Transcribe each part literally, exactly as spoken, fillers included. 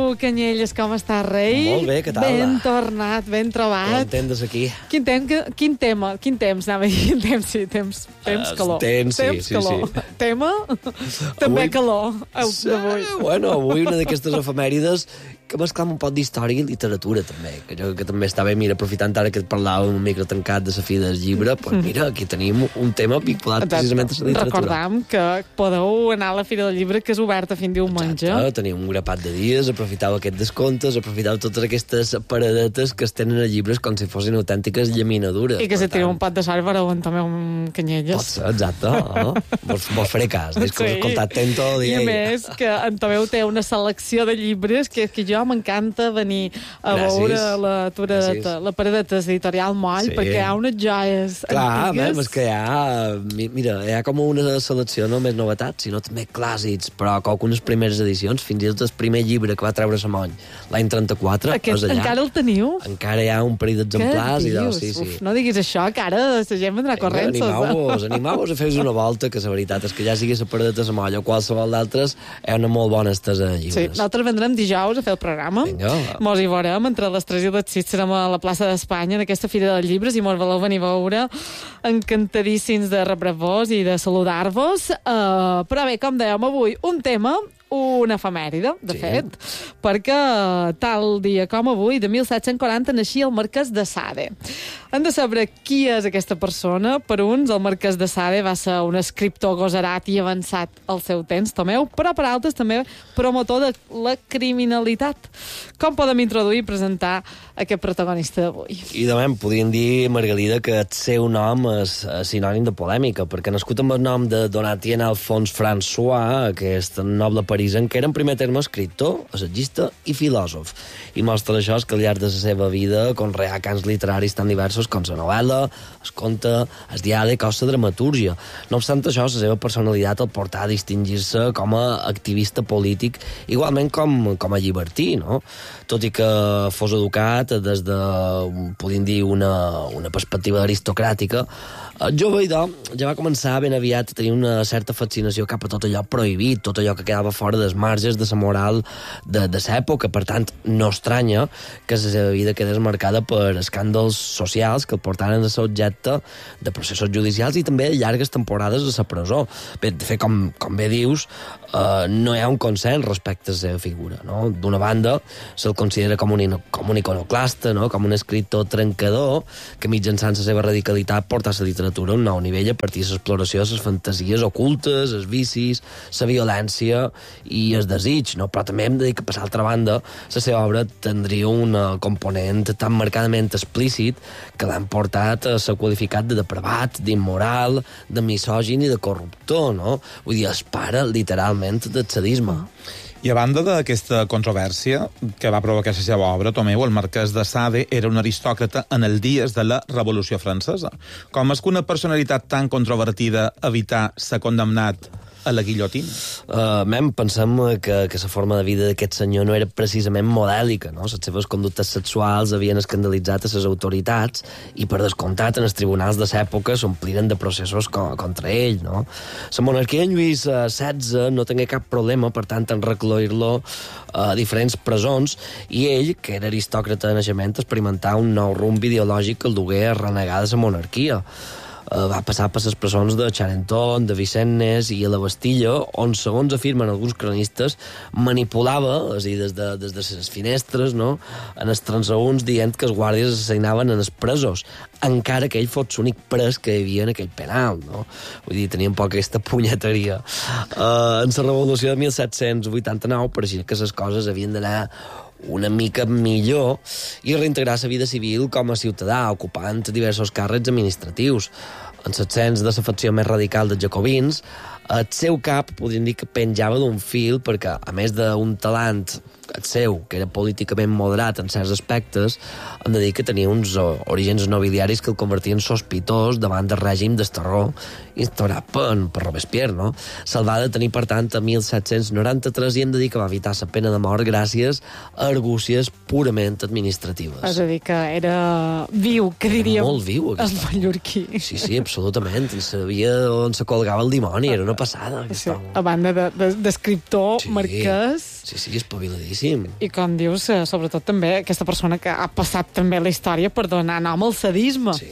Canyelles, com està, rei? Molt bé, què tal? Ben tornat, ben trobat. Content d'aquí. Quin, tem, quin tema? Quin temps? Anava a dir, quin temps, sí, temps, temps calor. Temps, sí, temps, sí, calor. sí. Tema? També Avui- calor, el Sí, d'avui. bueno, avui una d'aquestes efemèrides que mesclam un poc d'història i literatura, també. Que jo que també estava, mira, aprofitant ara que et parlava un micro tancat de la fi del llibre, doncs mira, aquí tenim un tema vinculat precisament a la literatura. Recordam que podeu anar a la Fira del Llibre, que és oberta fins diumenge. Exacte, teniu un grapat de dies, aprofitau aquests descomptes, aprofitau totes aquestes paradetes que es tenen a llibres com si fossin autèntiques llaminadures. I que se Per tira tant, un pot de sal per aguantar un Pot Canyelles. ser, exacte. No? Vols, vols fer cas, és que us he escoltat atento. I a més, que en Tomeu té una selecció de llibres que, que jo m'encanta venir a Gràcies. veure la, turadeta, Gràcies. la paradeta editorial Moll, Sí. perquè hi ha unes joies Clar, antigues. és que hi ha, mi- mira, hi ha com una selecció, no més novetats, sinó també clàssics, però com unes primeres edicions, fins i tot el primer llibre que va treure Samoll l'any trenta-quatre, Aquest, és allà. encara el teniu? Encara hi ha un parell d'exemplars. Què i dius? sí, sí. Uf, no diguis això, que ara la gent vendrà corrents. Animau-vos, animau-vos a fer-vos una volta, que la veritat és que ja sigui la paradeta de Samoll o qualsevol d'altres, hi ha una molt bona estesa de Sí, llibres. nosaltres vendrem dijous a fer el programa. Vinga. Mos hi veurem, entre les tres i les sis serem a la plaça d'Espanya, en aquesta Fira dels Llibres, i mos voleu venir a veure, encantadíssims de rebre-vos i de saludar-vos. Uh, però bé, com dèiem, avui un tema, una efemèride, de Sí. fet, perquè tal dia com avui, de mil set-cents quaranta, naixia el Marquès de Sade. Hem de saber qui és aquesta persona. Per uns, el Marquès de Sade va ser un escriptor gosarat i avançat al seu temps, Tomeu, però per altres també promotor de la criminalitat. Com podem introduir i presentar aquest protagonista d'avui? I de moment podríem dir, Margalida, que el seu nom és, és sinònim de polèmica, perquè nascut amb el nom de Donatien Alphonse François, aquest noble parisenc, que era en primer terme escriptor, assagista i filòsof. I mostra això és que al llarg de la seva vida conreà cants literaris tan diversos com la novel·la, el conte, el diàleg o la dramatúrgia. No obstant això, la seva personalitat el portà a distingir-se com a activista polític, igualment com, com a llibertí, no? Tot i que fos educat des de, podríem dir, una, una perspectiva aristocràtica, el jove idò ja va començar ben aviat a tenir una certa fascinació cap a tot allò prohibit, tot allò que quedava fora dels marges de la moral de, de l'època. Per tant, no estranya que la seva vida quedés marcada per escàndals socials que el portaren a ser objecte de processos judicials i també llargues temporades a la presó. Bé, de fet, com, com bé dius, eh, no hi ha un consens respecte a la seva figura. No? D'una banda, se'l considera com un, com un iconoclasta, no? Com un escriptor trencador que mitjançant la seva radicalitat porta la literatura a un nou nivell a partir de l'exploració de les fantasies ocultes, els vicis, la violència i el desig, no? Però també hem de dir que, per l'altra banda, la seva obra tindria un component tan marcadament explícit que l'han portat a ser qualificat de depravat, d'immoral, de misògin i de corruptor, no? Vull dir, es para literalment del sadisme. I a banda d'aquesta controvèrsia que va provocar la seva obra, Tomeu, el Marquès de Sade era un aristòcrata en els dies de la Revolució Francesa. Com és que una personalitat tan controvertida evitar ser condemnat a la guillotina? Uh, mem, pensem que, que la forma de vida d'aquest senyor no era precisament modèlica, no? Les seves conductes sexuals havien escandalitzat a les autoritats i, per descomptat, en els tribunals de l'època s'ompliren de processos co contra ell, no? La monarquia en Lluís setze no tingué cap problema, per tant, en recloir-lo a diferents presons, i ell, que era aristòcrata de naixement, experimentà un nou rumb ideològic que el dugué a renegar de la monarquia. Uh, va passar per les presons de Charenton, de Vincennes i a la Bastilla, on, segons afirmen alguns cronistes, manipulava, és a dir, des de, des de les finestres, no?, en els transeünts, dient que els guàrdies assassinaven en els presos, encara que ell fos l'únic pres que hi havia en aquell penal, no? Vull dir, tenia un poc aquesta punyeteria. Uh, en la revolució de mil set-cents vuitanta-nou pareixia que les coses havien d'anar una mica millor i reintegrar la vida civil com a ciutadà, ocupant diversos càrrecs administratius. En set-cents de la facció més radical dels jacobins, el seu cap podríem dir que penjava d'un fil perquè, a més d'un talant el seu, que era políticament moderat en certs aspectes, hem de dir que tenia uns orígens nobiliaris que el convertien sospitós davant del règim d'esterror instaurat per, per Robespierre, no? Se'l va detenir, per tant, a mil set-cents noranta-tres i hem de dir que va evitar la pena de mort gràcies a argúcies purament administratives. És a dir, que era viu, que diríem. Molt viu, el aquest. mallorquí. Sí, sí, absolutament. Sabia on se colgava el dimoni. Era una una passada, aquest sí, home. a banda d'escriptor, de, de, Sí. marquès... Sí, sí, espaviladíssim. I com dius, eh, sobretot també aquesta persona que ha passat també la història per donar nom al sadisme. Sí.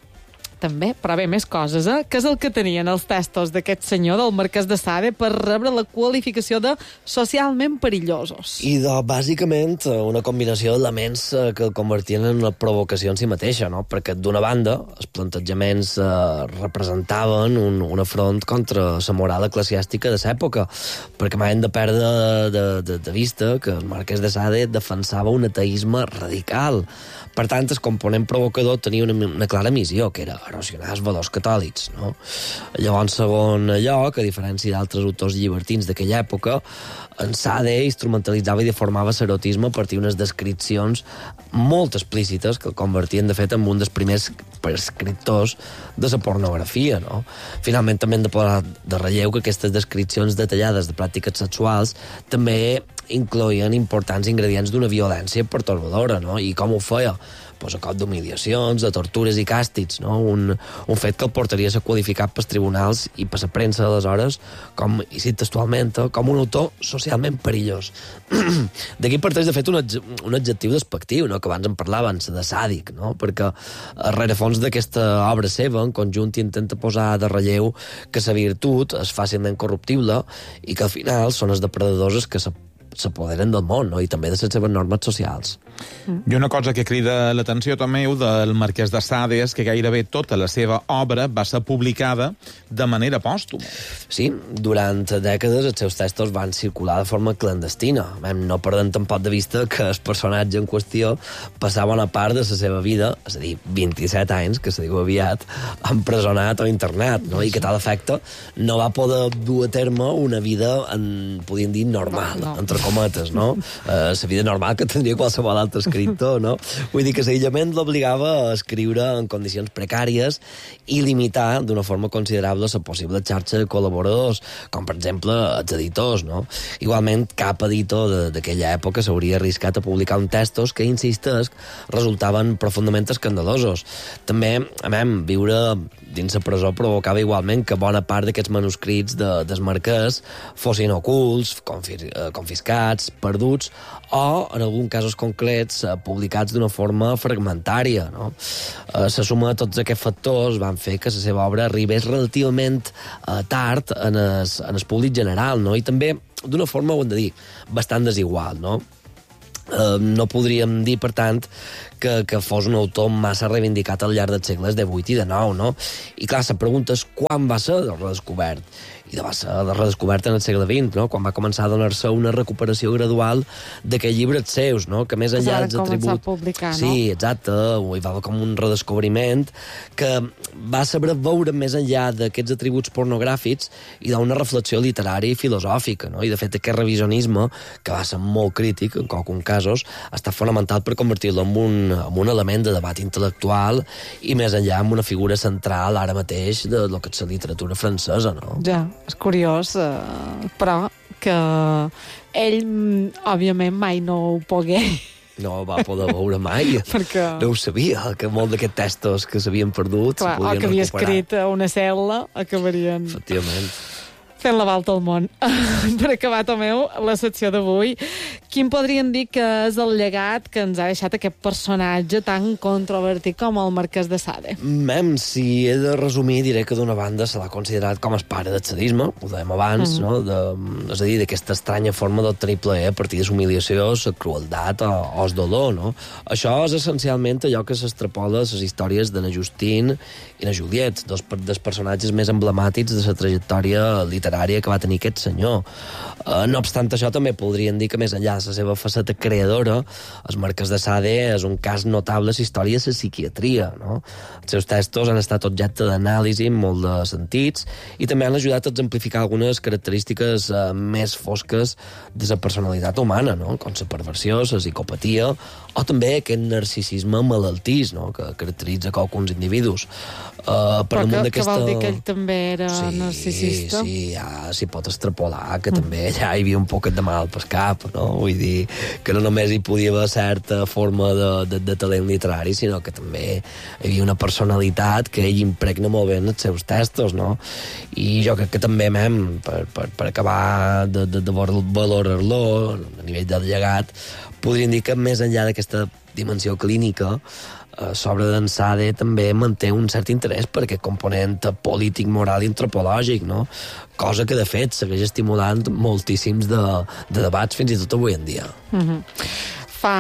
També, però bé, més coses, eh? Què és el que tenien els testos d'aquest senyor, del Marquès de Sade, per rebre la qualificació de socialment perillosos? I, de, bàsicament, una combinació d'elements eh, que el convertien en una provocació en si mateixa, no? Perquè, d'una banda, els plantejaments eh, representaven un, un afront contra la moral eclesiàstica de l'època, perquè mai hem de perdre de, de, de vista que el Marquès de Sade defensava un ateisme radical. Per tant, el component provocador tenia una, una clara missió, que era erosionar els valors catòlics, no? Llavors, segon lloc, a diferència d'altres autors llibertins d'aquella època, en Sade instrumentalitzava i deformava l'erotisme a partir d'unes descripcions molt explícites que el convertien, de fet, en un dels primers prescriptors de la pornografia, no? Finalment, també hem de posar de relleu que aquestes descripcions detallades de pràctiques sexuals també incloïen importants ingredients d'una violència pertorbadora, no? I com ho feia? Pues a cop d'humiliacions, de tortures i càstigs, no? Un, un fet que el portaria a ser qualificat pels tribunals i per la premsa aleshores, com, i cito textualment, com un autor socialment perillós. D'aquí parteix, de fet, un, adj un adjectiu despectiu, no? Que abans en parlaven, de sàdic, no? Perquè a rerefons d'aquesta obra seva, en conjunt, intenta posar de relleu que la virtut és fàcilment corruptible i que al final són els depredadors els que s'apoderen del món, no? I també de les seves normes socials. Mm. I una cosa que crida l'atenció, Tomeu, del Marquès de Sade és que gairebé tota la seva obra va ser publicada de manera pòstuma. Sí, durant dècades els seus textos van circular de forma clandestina. No perdem tampoc de vista que el personatge en qüestió passava una part de la seva vida, és a dir, vint-i-set anys, que se diu aviat, empresonat o internat, no? I que tal efecte no va poder dur a terme una vida, en, podríem dir, normal, no, no. entre cometes, no? Uh, la vida normal que tindria qualsevol altre escriptor, no? Vull dir que l'aïllament l'obligava a escriure en condicions precàries i limitar d'una forma considerable la possible xarxa de col·laboradors, com per exemple els editors, no? Igualment, cap editor d'aquella època s'hauria arriscat a publicar un textos que, insistesc, resultaven profundament escandalosos. També, a més, viure dins la presó provocava igualment que bona part d'aquests manuscrits de, del Marquès fossin ocults, confis, confiscats, perduts, o, en alguns casos concrets, publicats d'una forma fragmentària, no? Eh, la suma de tots aquests factors van fer que la seva obra arribés relativament eh, tard en el, en el públic general, no? I també, d'una forma, ho hem de dir, bastant desigual, no? Uh, no podríem dir, per tant, que, que fos un autor massa reivindicat al llarg dels segles divuit i dinou, no? I clar, la pregunta és quan va ser redescobert? I va ser redescobert en el segle vint, no? Quan va començar a donar-se una recuperació gradual d'aquells llibres seus, no? Que més enllà dels atributs... Publicar, no? Sí, exacte, hi va haver com un redescobriment que va saber veure més enllà d'aquests atributs pornogràfics i d'una reflexió literària i filosòfica, no? I de fet aquest revisionisme, que va ser molt crític en qualcun casos, ha estat fonamental per convertir-lo en un, en un element de debat intel·lectual i més enllà en una figura central ara mateix de lo que és la literatura francesa, no? Ja, és curiós, eh, però que ell, òbviament, mai no ho pogué. No va poder veure mai. Perquè... No ho sabia, que molt d'aquests textos que s'havien perdut clar, se podien recuperar. o que havia escrit a una cel·la, acabarien... Efectivament. Fent la volta al món. Per acabar, Tomeu, la secció d'avui, quin podríem dir que és el llegat que ens ha deixat aquest personatge tan controvertit com el Marquès de Sade? Mem, si he de resumir, diré que d'una banda se l'ha considerat com el pare del sadisme, ho dèiem abans, mm -hmm. no? De, és a dir, d'aquesta estranya forma d'obtenir plaer a partir de l'humiliació, la crueltat o, o el dolor, no? Això és essencialment allò que s'extrapola a les històries de na Justine i na Juliette, dos dels personatges més emblemàtics de la trajectòria literària que va tenir aquest senyor. Uh, no obstant això, també podríem dir que més enllà de la seva faceta creadora, el Marquès de Sade és un cas notable a la història de la psiquiatria, no? Els seus textos han estat objecte d'anàlisi en molt de sentits i també han ajudat a exemplificar algunes característiques uh, més fosques de la personalitat humana, no? Com la perversió, la psicopatia o també aquest narcisisme malaltís, no? Que caracteritza alguns individus. Uh, per Però que, que vol dir que ell també era sí, narcisista? Sí, ja s'hi pot extrapolar que mm. també allà hi havia un poquet de mal pel cap, no? Vull Vull dir que no només hi podia haver certa forma de, de, de talent literari, sinó que també hi havia una personalitat que ell impregna molt bé en els seus textos, no? I jo crec que també, mem, per, per, per acabar de, de, de valorar-lo a nivell del llegat, podríem dir que més enllà d'aquesta dimensió clínica, eh, sobre d'en Sade també manté un cert interès per aquest component polític, moral i antropològic, no? Cosa que, de fet, segueix estimulant moltíssims de, de debats fins i tot avui en dia. Mm-hmm. Fa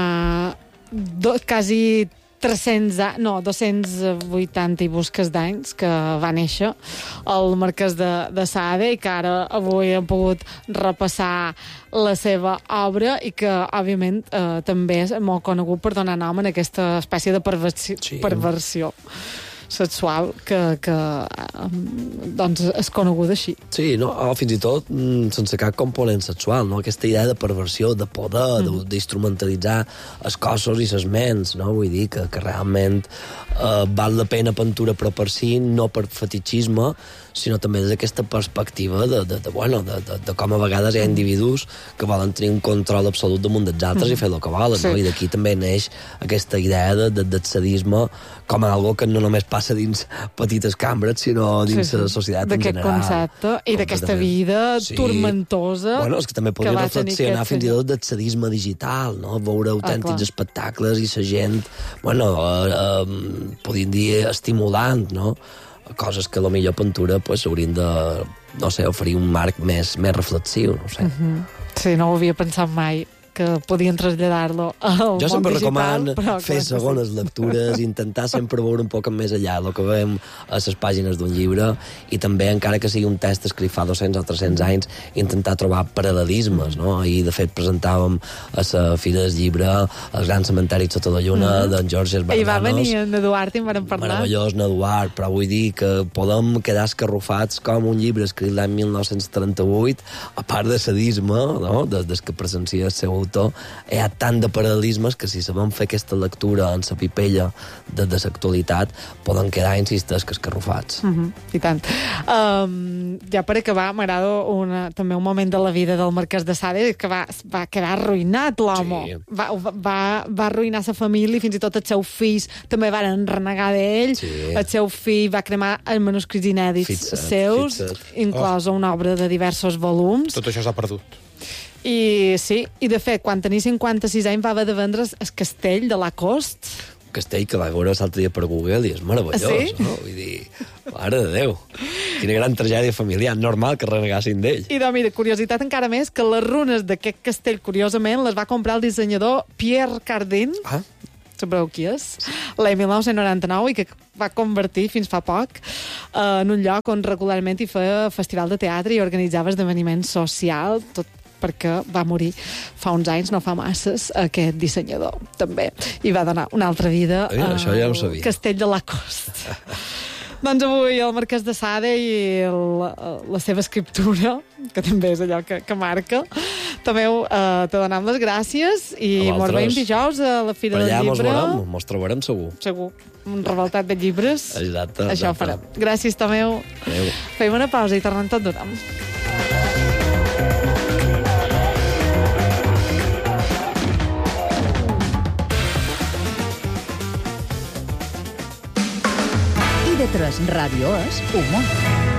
do, quasi tres-cents, no, dos-cents vuitanta i busques d'anys que va néixer el Marquès de, de Sade i que ara avui hem pogut repassar la seva obra i que, òbviament, eh, també és molt conegut per donar nom a aquesta espècie de perversi sí. perversió sexual que, que doncs és coneguda així. Sí, no, o fins i tot sense cap component sexual, no? Aquesta idea de perversió, de poder, mm. d'instrumentalitzar els cossos i les ments, no? Vull dir que, que realment eh, val la pena pintura però per si, no per fetichisme, sinó també des d'aquesta perspectiva de, de, de, bueno, de, de, de com a vegades hi ha individus que volen tenir un control absolut damunt dels altres mm. i fer el que volen, sí. no? I d'aquí també neix aquesta idea de, de, del sadisme com a algo que no només passa dins petites cambres, sinó dins sí, sí. la societat en general. D'aquest concepte i d'aquesta vida sí. turmentosa. Bueno, és que també podria reflexionar fins i tot del sadisme digital, no? Veure autèntics ah, espectacles i la gent, bueno, eh, eh, podríem dir estimulant, no? Coses que a la millor pintura pues, haurien de, no sé, oferir un marc més, més reflexiu, no sé. Uh-huh. Sí, no ho havia pensat mai, que podien traslladar-lo al jo món sempre digital. recomano fer segones sí. lectures, intentar sempre veure un poc més allà el que veiem a les pàgines d'un llibre i també, encara que sigui un text escrit fa dos-cents o tres-cents anys, intentar trobar paral·lelismes, no? Ahir, de fet, presentàvem a la Fira del Llibre El gran cementeri sota la lluna mm. d'en Georges Bernanos. I va venir en Eduard i en vam parlar. Meravellós, en Eduard, però vull dir que podem quedar escarrufats com un llibre escrit l'any mil nou-cents trenta-vuit, a part de sadisme, no? Des, des que presencia el seu autor, hi ha tant de paral·lelismes que si sabem fer aquesta lectura en la pipella de, de l'actualitat poden quedar, insistes, que escarrufats. Uh-huh. I tant. Um, ja per acabar, m'agrada una, també un moment de la vida del Marquès de Sade que va, va quedar arruïnat, l'home. Sí. Va, va, va arruïnar sa família i fins i tot els seus fills també van renegar d'ell. Sí. El seu fill va cremar els manuscrits inèdits fixa't, seus, fixa't. Inclosa oh. una obra de diversos volums. Tot això s'ha perdut. I sí, i de fet, quan tenia cinquanta-sis anys va haver de vendre el castell de Lacoste. Un castell que va veure l'altre dia per Google i és meravellós, sí? No? Vull dir, mare de Déu, quina gran tragèdia familiar, normal que renegassin d'ell. I doncs, mira, curiositat encara més, que les runes d'aquest castell, curiosament, les va comprar el dissenyador Pierre Cardin. Ah. Sabreu qui és? L'any mil nou-cents noranta-nou i que va convertir fins fa poc eh, en un lloc on regularment hi feia festival de teatre i organitzava esdeveniments social, tot perquè va morir fa uns anys, no fa masses, aquest dissenyador, també. I va donar una altra vida eh, això ja ho sabia. Al castell de Lacoste. Doncs avui el Marquès de Sade i el, la seva escriptura, que també és allò que, que marca, també uh, te donem les gràcies i mos veiem dijous a la Fira del Llibre. Per allà mos veurem, mos trobarem segur. Segur, un revoltat de llibres. Exacte. Això ho farem. Gràcies, Tomeu. Adéu. Fem una pausa i tornem tot d'una. I de tres Ràdio és humor.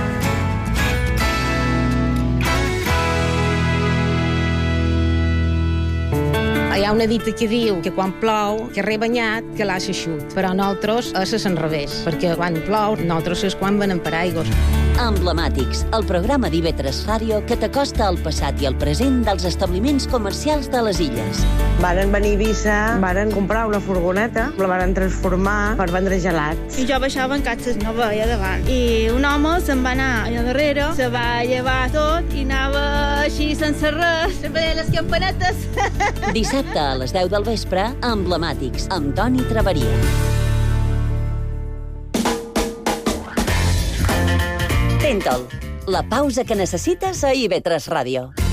Hi ha una dita que diu que quan plou, que rebanyat, que l'ha xut. Però nosaltres és a l'enrevés, perquè quan plou, nosaltres és quan venen per aigües. Emblemàtics, el programa d'I V tres Ràdio que t'acosta al passat i al present dels establiments comercials de les illes. Varen venir a Eivissa, varen comprar una furgoneta, la varen transformar per vendre gelats. I jo baixava en catxes, no veia davant. I un home se'n va anar allà darrere, se va llevar tot i anava així sense res, sempre les campanetes. Dissabte a les deu del vespre, Emblemàtics, amb Toni Traveria. Tentol, la pausa que necessites a I V tres Ràdio.